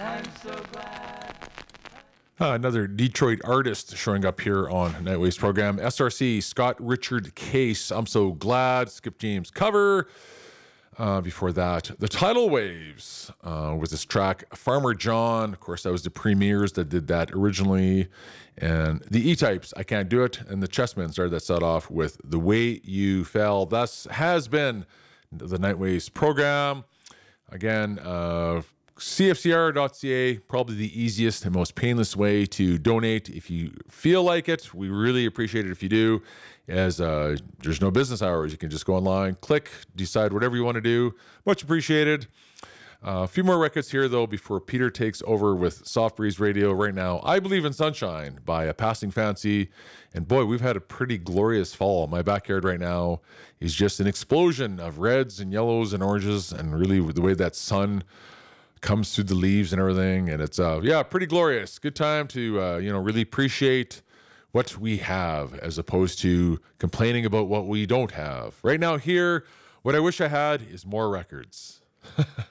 Another Detroit artist showing up here on Nightwave's program. SRC, Scott Richard Case. I'm so glad. Skip James cover. Before that, the Tidal Waves with this track, Farmer John. Of course, that was the Premiers that did that originally. And the E-Types, I Can't Do It. And the Chessmen started that set off with The Way You Fell. Thus has been the Nightwaves program. Again, CFCR.ca, probably the easiest and most painless way to donate if you feel like it. We really appreciate it if you do. As there's no business hours, you can just go online, click, decide whatever you want to do. Much appreciated. A few more records here, though, before Peter takes over with Soft Breeze Radio. Right now, I Believe in Sunshine by A Passing Fancy. And boy, we've had a pretty glorious fall. My backyard right now is just an explosion of reds and yellows and oranges, and really the way that sun comes through the leaves and everything. And it's, pretty glorious. Good time to, really appreciate what we have as opposed to complaining about what we don't have. Right now here, what I wish I had is more records.